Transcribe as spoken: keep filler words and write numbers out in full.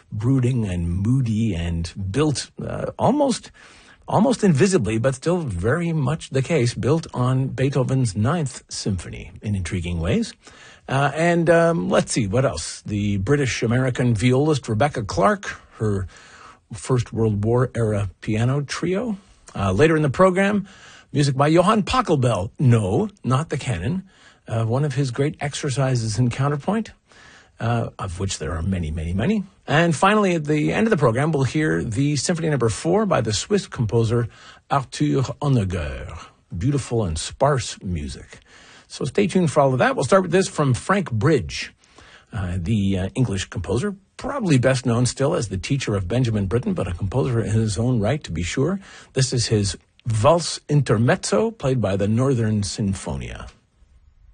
brooding and moody and built uh, almost almost invisibly, but still very much the case, built on Beethoven's Ninth Symphony in intriguing ways. Uh, and um, let's see, what else? The British-American violist Rebecca Clark, her First World War-era piano trio. Uh, later in the program, music by Johann Pachelbel. No, not the canon. Uh, one of his great exercises in counterpoint, uh, of which there are many, many, many. And finally, at the end of the program, we'll hear the Symphony Number Four by the Swiss composer Arthur Honegger. Beautiful and sparse music. So stay tuned for all of that. We'll start with this from Frank Bridge, uh, the uh, English composer, probably best known still as the teacher of Benjamin Britten, but a composer in his own right, to be sure. This is his Valse Intermezzo, played by the Northern Sinfonia.